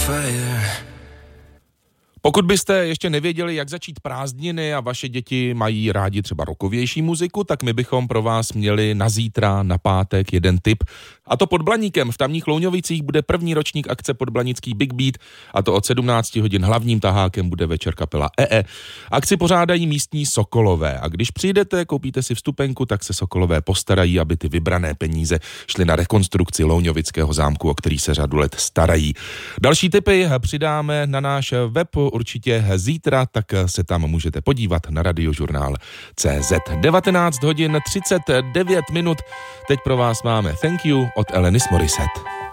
Pokud byste ještě nevěděli, jak začít prázdniny a vaše děti mají rádi třeba rockovější muziku, tak my bychom pro vás měli na zítra, na pátek jeden tip. A to pod Blaníkem. V tamních Louňovicích bude první ročník akce Podblanický Big Beat a to od 17 hodin hlavním tahákem bude večer kapela EE. Akci pořádají místní Sokolové a když přijdete, koupíte si vstupenku, tak se Sokolové postarají, aby ty vybrané peníze šly na rekonstrukci Louňovického zámku, o který se řadu let starají. Další tipy přidáme na náš web určitě zítra, tak se tam můžete podívat na radiožurnál.cz. 19 hodin 39 minut. Teď pro vás máme Thank You od Alanis Morissette.